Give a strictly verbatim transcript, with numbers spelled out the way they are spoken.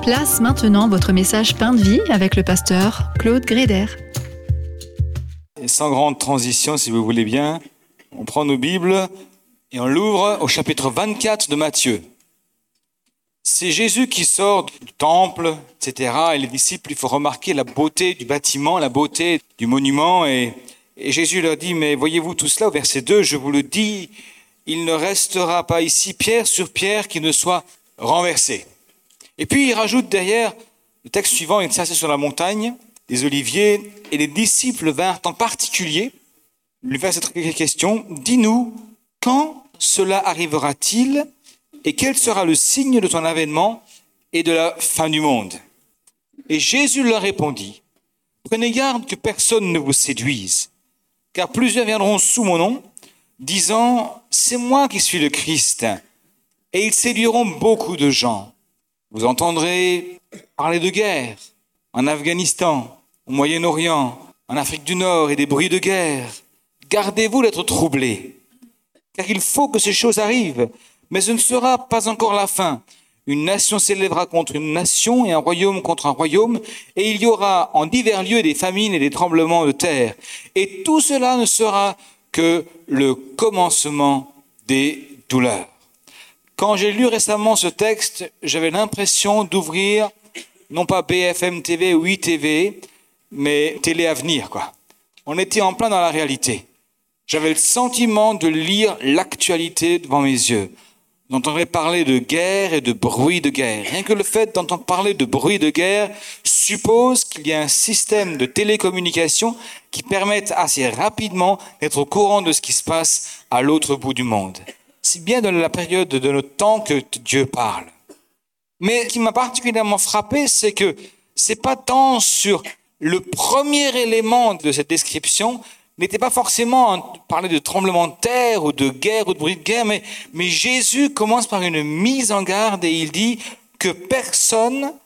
Place maintenant votre message Pain de vie avec le pasteur Claude Gréder. Et sans grande transition, si vous voulez bien, on prend nos Bibles et on l'ouvre au chapitre vingt-quatre de Matthieu. C'est Jésus qui sort du temple, et cetera. Et les disciples, il faut remarquer la beauté du bâtiment, la beauté du monument. Et, et Jésus leur dit, mais voyez-vous tout cela, au verset deux, je vous le dis, il ne restera pas ici pierre sur pierre qui ne soit renversée. Et puis il rajoute derrière, le texte suivant, il s'assied sur la montagne des Oliviers, et les disciples vinrent en particulier lui faire cette question, dis-nous, quand cela arrivera-t-il et quel sera le signe de ton avènement et de la fin du monde? Et Jésus leur répondit, prenez garde que personne ne vous séduise, car plusieurs viendront sous mon nom, disant, c'est moi qui suis le Christ, et ils séduiront beaucoup de gens. Vous entendrez parler de guerre en Afghanistan, au Moyen-Orient, en Afrique du Nord et des bruits de guerre. Gardez-vous d'être troublés, car il faut que ces choses arrivent, mais ce ne sera pas encore la fin. Une nation s'élèvera contre une nation et un royaume contre un royaume, et il y aura en divers lieux des famines et des tremblements de terre. Et tout cela ne sera que le commencement des douleurs. Quand j'ai lu récemment ce texte, j'avais l'impression d'ouvrir, non pas B F M T V ou I T V, mais Télé Avenir, quoi. On était en plein dans la réalité. J'avais le sentiment de lire l'actualité devant mes yeux. J'entendrais parler de guerre et de bruit de guerre. Rien que le fait d'entendre parler de bruit de guerre suppose qu'il y a un système de télécommunication qui permette assez rapidement d'être au courant de ce qui se passe à l'autre bout du monde. C'est bien dans la période de notre temps que Dieu parle. Mais ce qui m'a particulièrement frappé, c'est que c'est pas tant sur le premier élément de cette description, n'était pas forcément parler de tremblement de terre ou de guerre ou de bruit de guerre, mais, mais Jésus commence par une mise en garde et il dit que personne